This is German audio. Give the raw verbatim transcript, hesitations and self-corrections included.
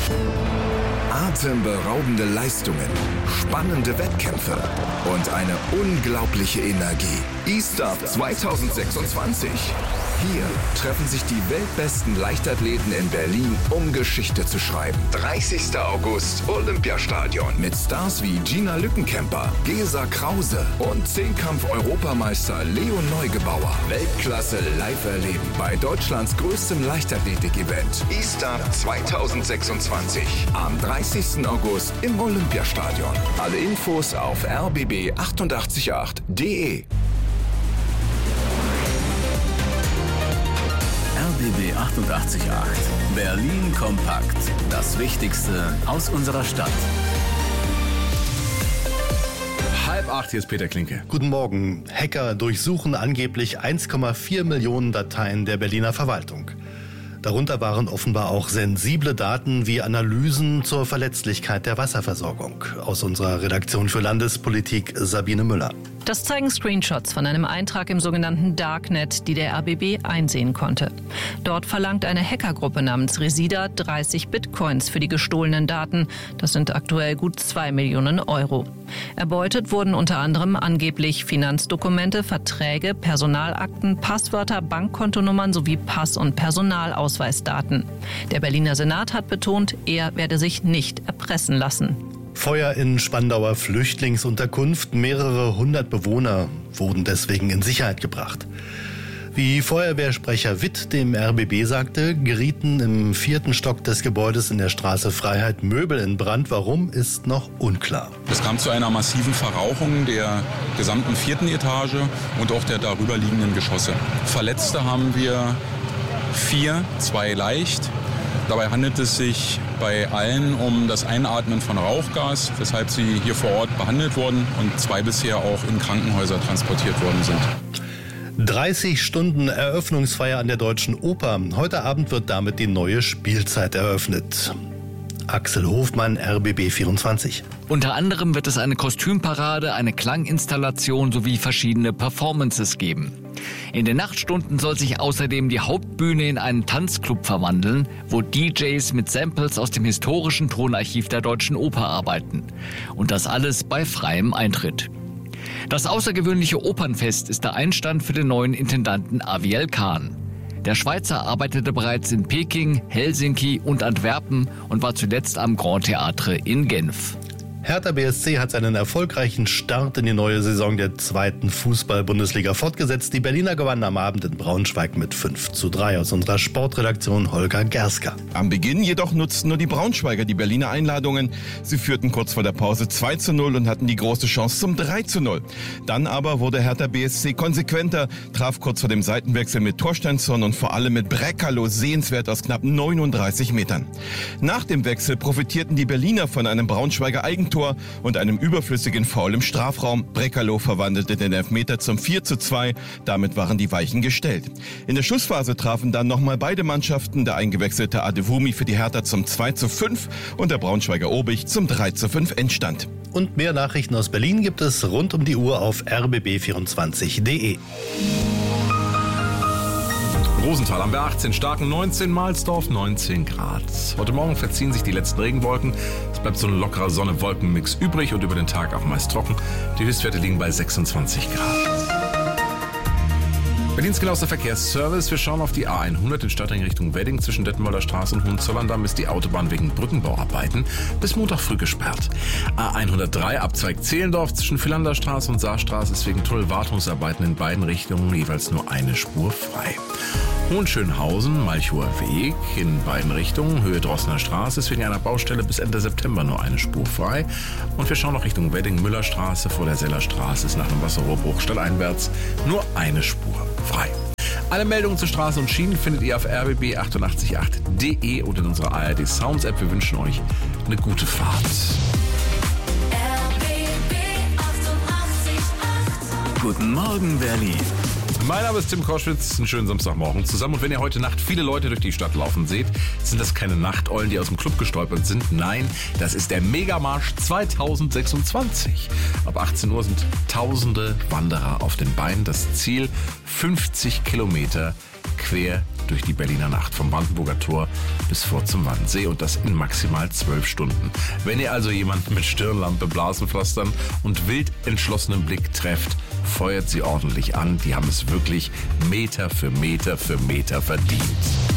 Atemberaubende Leistungen, spannende Wettkämpfe und eine unglaubliche Energie. E-Start zwanzig sechsundzwanzig. Hier treffen sich die weltbesten Leichtathleten in Berlin, um Geschichte zu schreiben. dreißigster August, Olympiastadion. Mit Stars wie Gina Lückenkämper, Gesa Krause und Zehnkampf-Europameister Leon Neugebauer. Weltklasse live erleben bei Deutschlands größtem Leichtathletik-Event. E-Start zwanzig sechsundzwanzig. Am dreißigsten August im Olympiastadion. Alle Infos auf r b b achtundachtzig acht punkt d e. R B B achtundachtzig Komma acht. Berlin kompakt. Das Wichtigste aus unserer Stadt. Halb acht, hier ist Peter Klinke. Guten Morgen. Hacker durchsuchen angeblich eins Komma vier Millionen Dateien der Berliner Verwaltung. Darunter waren offenbar auch sensible Daten wie Analysen zur Verletzlichkeit der Wasserversorgung. Aus unserer Redaktion für Landespolitik Sabine Müller. Das zeigen Screenshots von einem Eintrag im sogenannten Darknet, die der R B B einsehen konnte. Dort verlangt eine Hackergruppe namens Resida dreißig Bitcoins für die gestohlenen Daten. Das sind aktuell gut zwei Millionen Euro. Erbeutet wurden unter anderem angeblich Finanzdokumente, Verträge, Personalakten, Passwörter, Bankkontonummern sowie Pass- und Personalausweisdaten. Der Berliner Senat hat betont, er werde sich nicht erpressen lassen. Feuer in Spandauer Flüchtlingsunterkunft. Mehrere hundert Bewohner wurden deswegen in Sicherheit gebracht. Wie Feuerwehrsprecher Witt dem R B B sagte, gerieten im vierten Stock des Gebäudes in der Straße Freiheit Möbel in Brand. Warum, ist noch unklar. Es kam zu einer massiven Verrauchung der gesamten vierten Etage und auch der darüber liegenden Geschosse. Verletzte haben wir vier, zwei leicht. Dabei handelt es sich bei allen um das Einatmen von Rauchgas, weshalb sie hier vor Ort behandelt wurden und zwei bisher auch in Krankenhäuser transportiert worden sind. dreißig Stunden Eröffnungsfeier an der Deutschen Oper. Heute Abend wird damit die neue Spielzeit eröffnet. Axel Hofmann, R B B vierundzwanzig. Unter anderem wird es eine Kostümparade, eine Klanginstallation sowie verschiedene Performances geben. In den Nachtstunden soll sich außerdem die Hauptbühne in einen Tanzclub verwandeln, wo D Js mit Samples aus dem historischen Tonarchiv der Deutschen Oper arbeiten. Und das alles bei freiem Eintritt. Das außergewöhnliche Opernfest ist der Einstand für den neuen Intendanten Aviel Kahn. Der Schweizer arbeitete bereits in Peking, Helsinki und Antwerpen und war zuletzt am Grand Theatre in Genf. Hertha B S C hat seinen erfolgreichen Start in die neue Saison der zweiten Fußball-Bundesliga fortgesetzt. Die Berliner gewannen am Abend in Braunschweig mit fünf zu drei. Aus unserer Sportredaktion Holger Gersker. Am Beginn jedoch nutzten nur die Braunschweiger die Berliner Einladungen. Sie führten kurz vor der Pause zwei zu null und hatten die große Chance zum drei zu null. Dann aber wurde Hertha B S C konsequenter, traf kurz vor dem Seitenwechsel mit Torsteinsson und vor allem mit Brekalo sehenswert aus knapp neununddreißig Metern. Nach dem Wechsel profitierten die Berliner von einem Braunschweiger Eigentor und einem überflüssigen Foul im Strafraum. Brekalo verwandelte den Elfmeter zum vier zu zwei. Damit waren die Weichen gestellt. In der Schlussphase trafen dann nochmal beide Mannschaften. Der eingewechselte Adewumi für die Hertha zum zwei zu fünf und der Braunschweiger Obich zum drei zu fünf Endstand. Und mehr Nachrichten aus Berlin gibt es rund um die Uhr auf r b b vierundzwanzig punkt d e. Rosenthal haben wir achtzehn, Starken neunzehn, Mahlsdorf neunzehn Grad. Heute Morgen verziehen sich die letzten Regenwolken. Es bleibt so ein lockerer Sonne-Wolken-Mix übrig und über den Tag auch meist trocken. Die Höchstwerte liegen bei sechsundzwanzig Grad. Berlins genauester Verkehrsservice. Wir schauen auf die A hundert in Stadtring Richtung Wedding. Zwischen Detmolder Straße und Hohenzollern-Damm ist die Autobahn wegen Brückenbauarbeiten bis Montag früh gesperrt. A hundertdrei Abzweig Zehlendorf zwischen Villander Straße und Saarstraße ist wegen Tunnelwartungsarbeiten in beiden Richtungen jeweils nur eine Spur frei. Hohenschönhausen, Malchower Weg in beiden Richtungen, Höhe Drossner Straße ist wegen einer Baustelle bis Ende September nur eine Spur frei. Und wir schauen noch Richtung Wedding, Müllerstraße vor der Sellerstraße ist nach dem Wasserrohrbruch stadteinwärts nur eine Spur frei. Alle Meldungen zu Straße und Schienen findet ihr auf r b b achtundachtzig Komma acht punkt d e und in unserer A R D Sounds App. Wir wünschen euch eine gute Fahrt. R B B achtundachtzig Komma acht. Guten Morgen, Berlin. Mein Name ist Tim Koschwitz, einen schönen Samstagmorgen zusammen. Und wenn ihr heute Nacht viele Leute durch die Stadt laufen seht, sind das keine Nachteulen, die aus dem Club gestolpert sind. Nein, das ist der Megamarsch zwanzig sechsundzwanzig. Ab achtzehn Uhr sind tausende Wanderer auf den Beinen. Das Ziel fünfzig Kilometer quer durch die Berliner Nacht, vom Brandenburger Tor bis vor zum Wannsee und das in maximal zwölf Stunden. Wenn ihr also jemanden mit Stirnlampe, Blasenpflastern und wild entschlossenem Blick trefft, feuert sie ordentlich an. Die haben es wirklich Meter für Meter für Meter verdient.